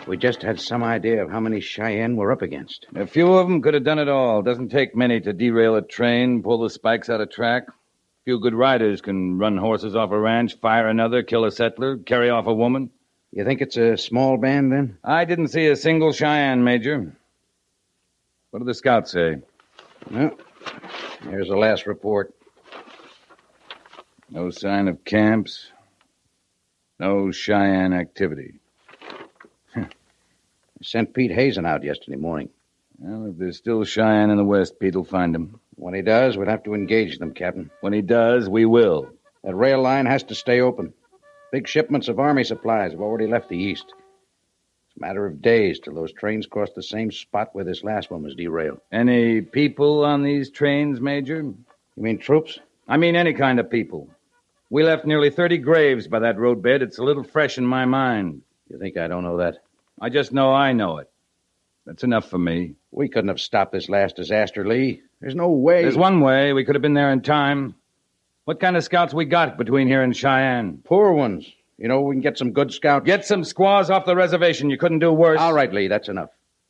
We just had some idea of how many Cheyenne we're up against. A few of them could have done it all. Doesn't take many to derail a train, pull the spikes out of track. A few good riders can run horses off a ranch, fire another, kill a settler, carry off a woman. You think it's a small band, then? I didn't see a single Cheyenne, Major. What do the scouts say? Well, here's the last report. No sign of camps. No Cheyenne activity. I sent Pete Hazen out yesterday morning. Well, if there's still Cheyenne in the west, Pete will find them. When he does, we'll have to engage them, Captain. When he does, we will. That rail line has to stay open. Big shipments of Army supplies have already left the east. It's a matter of days till those trains cross the same spot where this last one was derailed. Any people on these trains, Major? You mean troops? I mean any kind of people. We left nearly 30 graves by that roadbed. It's a little fresh in my mind. You think I don't know that? I just know I know it. That's enough for me. We couldn't have stopped this last disaster, Lee. There's no way. There's one way. We could have been there in time. What kind of scouts we got between here and Cheyenne? Poor ones. You know, we can get some good scouts. Get some squaws off the reservation. You couldn't do worse. All right, Lee, that's enough.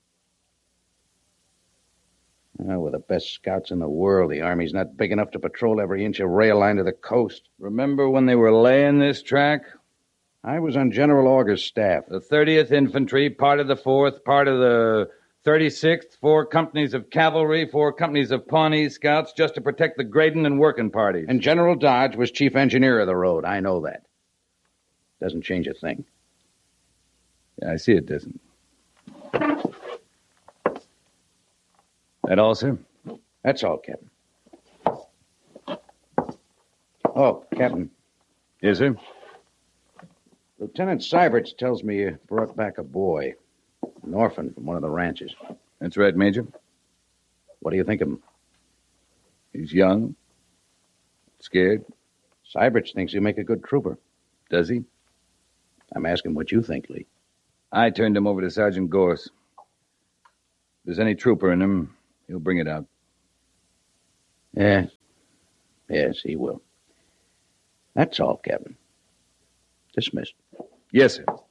Well, we're the best scouts in the world. The Army's not big enough to patrol every inch of rail line to the coast. Remember when they were laying this track? I was on General Augur's staff. The 30th Infantry, part of the 4th, part of the 36th, 4 companies of cavalry, 4 companies of Pawnee scouts, just to protect the grading and working parties. And General Dodge was chief engineer of the road. I know that. Doesn't change a thing. Yeah, I see it doesn't. That all, sir? That's all, Captain. Oh, Captain. Yes, sir? Lieutenant Syberts tells me you brought back a boy, an orphan from one of the ranches. That's right, Major. What do you think of him? He's young. Scared. Syberts thinks he'll make a good trooper. Does he? I'm asking what you think, Lee. I turned him over to Sergeant Gorse. If there's any trooper in him, he'll bring it out. Yes. Yes, he will. That's all, Captain. Dismissed. Yes, sir.